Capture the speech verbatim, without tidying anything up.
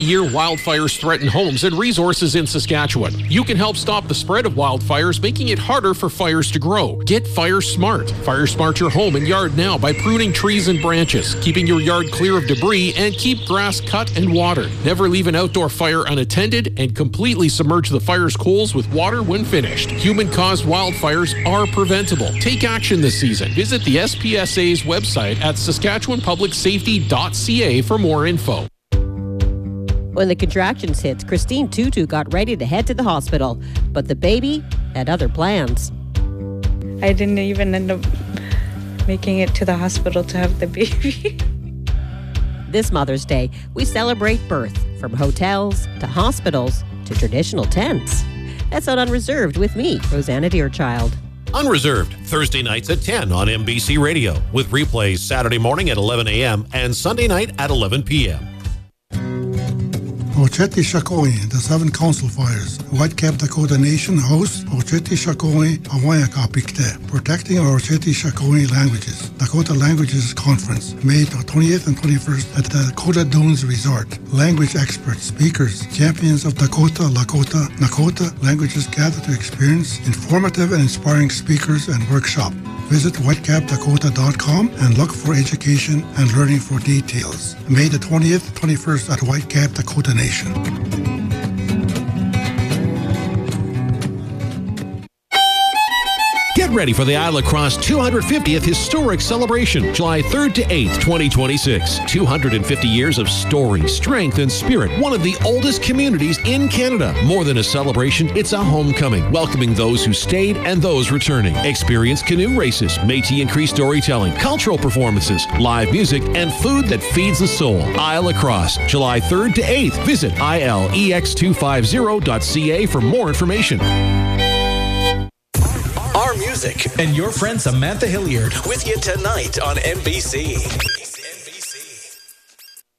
Year wildfires threaten homes and resources in Saskatchewan. You can help stop the spread of wildfires, making it harder for fires to grow. Get Fire Smart. Fire Smart your home and yard now by pruning trees and branches, keeping your yard clear of debris, and keep grass cut and watered. Never leave an outdoor fire unattended, and completely submerge the fire's coals with water when finished. Human-caused wildfires are preventable. Take action this season. Visit the S P S A's website at saskatchewan public safety dot c a for more info. When the contractions hit, Christine Tutu got ready to head to the hospital, but the baby had other plans. I didn't even end up making it to the hospital to have the baby. This Mother's Day, we celebrate birth, from hotels to hospitals to traditional tents. That's on Unreserved with me, Rosanna Deerchild. Unreserved, Thursday nights at ten on M B C Radio, with replays Saturday morning at eleven a.m. and Sunday night at eleven p.m. Oceti Sakowin, the Seven Council Fires. Whitecap Dakota Nation hosts Oceti Sakowin Awayakapikte, protecting our Oceti Sakowin languages. Dakota Languages Conference, May twentieth and twenty-first at the Dakota Dunes Resort. Language experts, speakers, champions of Dakota, Lakota, Nakota languages gather to experience informative and inspiring speakers and workshop. Visit whitecap dakota dot com and look for education and learning for details. May the twentieth, twenty-first at Whitecap Dakota Nation. Get ready for the Isla Cross two hundred fiftieth Historic Celebration, July third to eighth, twenty twenty-six. two hundred fifty years of story, strength, and spirit. One of the oldest communities in Canada. More than a celebration, it's a homecoming, welcoming those who stayed and those returning. Experience canoe races, Métis and Cree storytelling, cultural performances, live music, and food that feeds the soul. Isla Cross, July third to eighth. Visit I L E X two fifty dot c a for more information. Our music and your friend Samantha Hilliard with you tonight on M B C.